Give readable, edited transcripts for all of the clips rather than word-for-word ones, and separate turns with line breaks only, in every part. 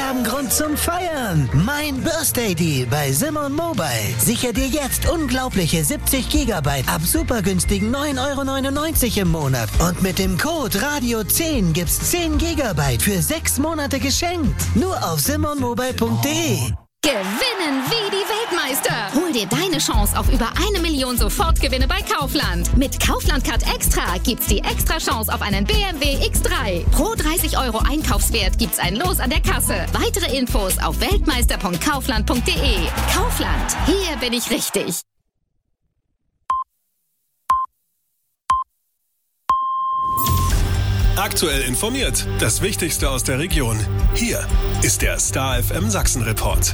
haben Grund zum Feiern. Mein Birthday Deal bei Simon Mobile. Sicher dir jetzt unglaubliche 70 Gigabyte ab super günstigen 9,99 € im Monat. Und mit dem Code Radio10 gibt's 10 Gigabyte für 6 Monate geschenkt. Nur auf simonmobile.de.
Gewinnen wie die Weltmeister. Hol dir deine Chance auf über 1 Million Sofortgewinne bei Kaufland. Mit Kaufland Card Extra gibt's die extra Chance auf einen BMW X3. Pro 30 € Einkaufswert gibt's ein Los an der Kasse. Weitere Infos auf weltmeister.kaufland.de. Kaufland, hier bin ich richtig.
Aktuell informiert. Das Wichtigste aus der Region. Hier ist der Star FM Sachsen Report.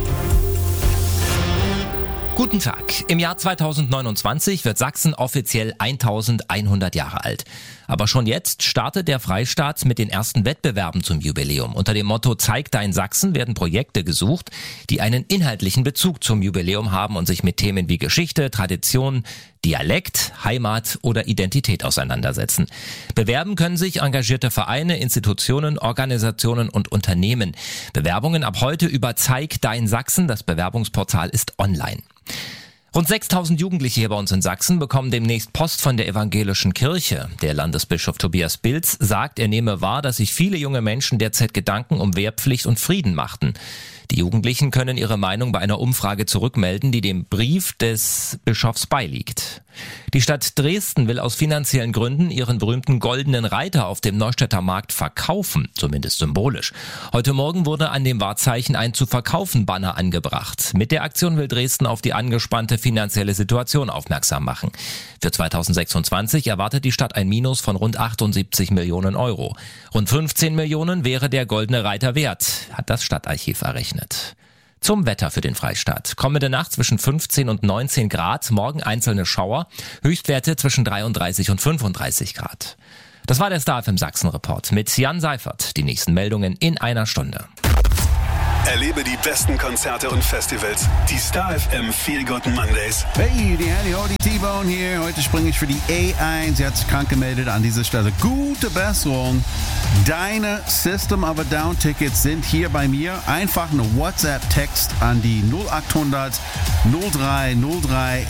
Guten Tag. Im Jahr 2029 wird Sachsen offiziell 1100 Jahre alt. Aber schon jetzt startet der Freistaat mit den ersten Wettbewerben zum Jubiläum. Unter dem Motto Zeig dein Sachsen werden Projekte gesucht, die einen inhaltlichen Bezug zum Jubiläum haben und sich mit Themen wie Geschichte, Tradition, Dialekt, Heimat oder Identität auseinandersetzen. Bewerben können sich engagierte Vereine, Institutionen, Organisationen und Unternehmen. Bewerbungen ab heute über Zeig dein Sachsen. Das Bewerbungsportal ist online. Rund 6.000 Jugendliche hier bei uns in Sachsen bekommen demnächst Post von der evangelischen Kirche. Der Landesbischof Tobias Bilz sagt, er nehme wahr, dass sich viele junge Menschen derzeit Gedanken um Wehrpflicht und Frieden machten. Die Jugendlichen können ihre Meinung bei einer Umfrage zurückmelden, die dem Brief des Bischofs beiliegt. Die Stadt Dresden will aus finanziellen Gründen ihren berühmten goldenen Reiter auf dem Neustädter Markt verkaufen, zumindest symbolisch. Heute Morgen wurde an dem Wahrzeichen ein zu verkaufen Banner angebracht. Mit der Aktion will Dresden auf die angespannte finanzielle Situation aufmerksam machen. Für 2026 erwartet die Stadt ein Minus von rund 78 Millionen €. Rund 15 Millionen wäre der goldene Reiter wert, hat das Stadtarchiv errechnet. Zum Wetter für den Freistaat. Kommende Nacht zwischen 15 und 19 Grad, morgen einzelne Schauer, Höchstwerte zwischen 33 und 35 Grad. Das war der Star FM Sachsen Report mit Jan Seifert. Die nächsten Meldungen in einer Stunde.
Erlebe die besten Konzerte und Festivals. Die Star FM Feel Good Mondays.
Hey, die Handy Hody T-Bone hier. Heute springe ich für die A1. Sie hat sich krank gemeldet an dieser Stelle. Gute Besserung. Deine System of a Down Tickets sind hier bei mir. Einfach eine WhatsApp-Text an die 0800 03 03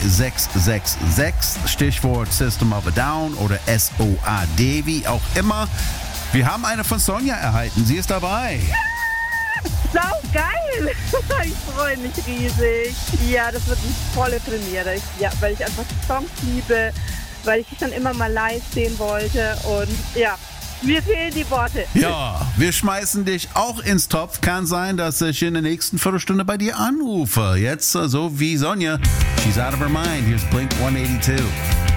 666. Stichwort System of a Down oder SOAD, wie auch immer. Wir haben eine von Sonja erhalten. Sie ist dabei.
Sau geil! Ich freue mich riesig. Ja, das wird eine volle Premiere. Weil ich einfach die Songs liebe, weil ich dich dann immer mal live sehen wollte und ja, mir fehlen die Worte.
Ja, wir schmeißen dich auch ins Topf. Kann sein, dass ich in der nächsten Viertelstunde bei dir anrufe. Jetzt so wie Sonja. She's out of her mind. Here's Blink 182.